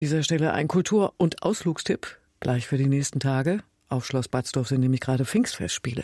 An dieser Stelle ein Kultur- und Ausflugstipp gleich für die nächsten Tage. Auf Schloss Batzdorf sind nämlich gerade Pfingstfestspiele.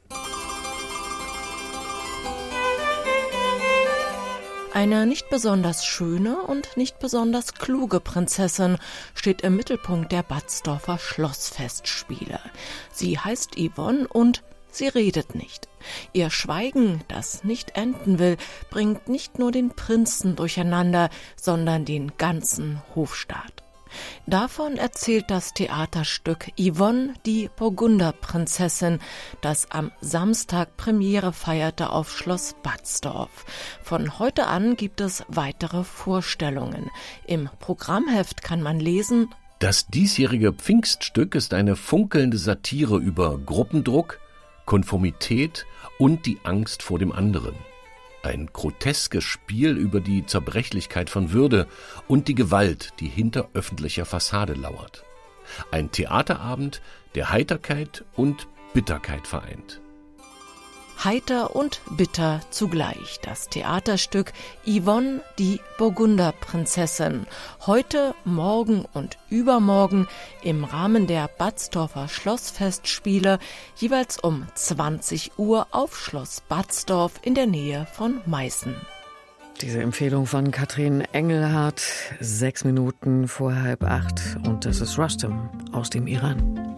Eine nicht besonders schöne und nicht besonders kluge Prinzessin steht im Mittelpunkt der Batzdorfer Schlossfestspiele. Sie heißt Yvonne und sie redet nicht. Ihr Schweigen, das nicht enden will, bringt nicht nur den Prinzen durcheinander, sondern den ganzen Hofstaat. Davon erzählt das Theaterstück Yvonne, die Burgunderprinzessin, das am Samstag Premiere feierte auf Schloss Batzdorf. Von heute an gibt es weitere Vorstellungen. Im Programmheft kann man lesen: Das diesjährige Pfingststück ist eine funkelnde Satire über Gruppendruck, Konformität und die Angst vor dem anderen. Ein groteskes Spiel über die Zerbrechlichkeit von Würde und die Gewalt, die hinter öffentlicher Fassade lauert. Ein Theaterabend, der Heiterkeit und Bitterkeit vereint. Heiter und bitter zugleich. Das Theaterstück Yvonne, die Burgunderprinzessin. Heute, morgen und übermorgen im Rahmen der Batzdorfer Schlossfestspiele, jeweils um 20 Uhr auf Schloss Batzdorf in der Nähe von Meißen. Diese Empfehlung von Katrin Engelhardt, 6 Minuten vor 7:30. Und das ist Rustem aus dem Iran.